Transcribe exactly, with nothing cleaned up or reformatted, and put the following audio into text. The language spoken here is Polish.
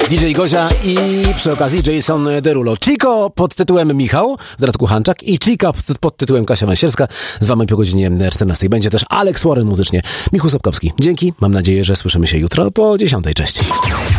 D J Gozia i przy okazji Jason Derulo. Chico pod tytułem Michał, w dodatku Hanczak, i Chica pod, pod tytułem Kasia Masierska. Z wami po godzinie czternastej będzie też Alex Warren muzycznie. Michał Sapkowski. Dzięki, mam nadzieję, że słyszymy się jutro po dziesiątej. Cześć.